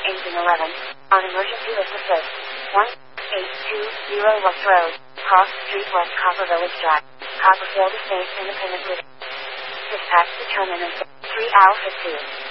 Engine 11. On emergency list assist. 1820 West Road, Cross Street West Copper Village Drive, Copperfield Estates Independent Living. Dispatch determinant 3 Alpha 2.